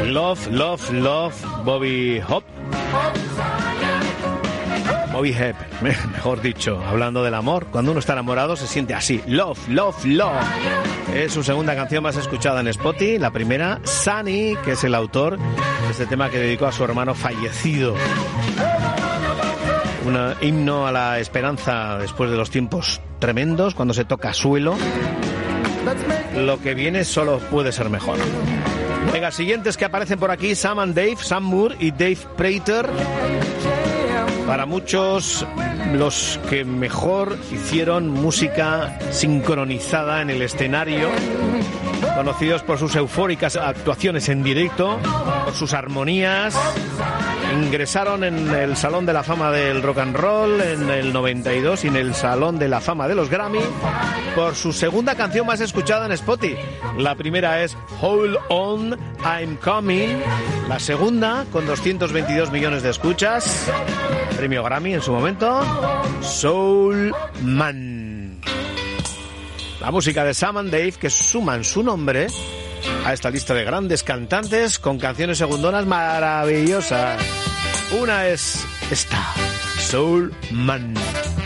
Love, Love, Love, Bobby Hop. Bobby Hep, mejor dicho, hablando del amor. Cuando uno está enamorado se siente así. Love, Love, Love. Es su segunda canción más escuchada en Spotify. La primera, Sunny, que es el autor de este tema que dedicó a su hermano fallecido. Un himno a la esperanza después de los tiempos tremendos, cuando se toca suelo. Lo que viene solo puede ser mejor. Venga, siguientes que aparecen por aquí, Sam and Dave, Sam Moore y Dave Prater. Para muchos, los que mejor hicieron música sincronizada en el escenario, conocidos por sus eufóricas actuaciones en directo, por sus armonías. Ingresaron en el Salón de la Fama del Rock and Roll en el 92 y en el Salón de la Fama de los Grammy por su segunda canción más escuchada en Spotify. La primera es Hold On, I'm Coming. La segunda, con 222 millones de escuchas, premio Grammy en su momento, Soul Man. La música de Sam and Dave, que suman su nombre a esta lista de grandes cantantes con canciones segundonas maravillosas. Una es esta, Soul Man.